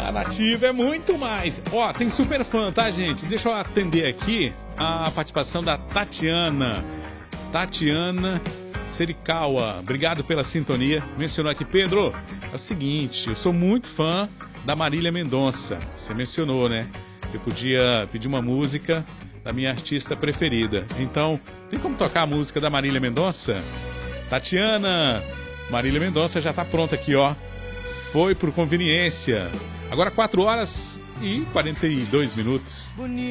A Nativa é muito mais. Ó, tem super fã, tá, gente? Deixa eu atender aqui a participação da Tatiana. Tatiana Serikawa. Obrigado pela sintonia. Mencionou aqui, Pedro, é o seguinte, eu sou muito fã da Marília Mendonça. Você mencionou, né? Eu podia pedir uma música da minha artista preferida. Então, tem como tocar a música da Marília Mendonça? Tatiana, Marília Mendonça já tá pronta aqui, ó. Foi por conveniência. Agora 4 horas e 42 minutos.